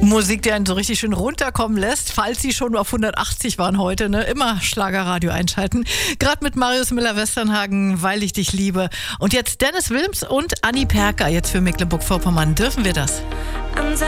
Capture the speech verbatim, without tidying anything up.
Musik, die einen so richtig schön runterkommen lässt, falls Sie schon auf hundertachtzig waren heute, ne? Immer Schlagerradio einschalten. Gerade mit Marius Müller-Westernhagen, Weil ich dich liebe. Und jetzt Dennis Wilms und Anni Perker, jetzt für Mecklenburg-Vorpommern. Dürfen wir das? Unser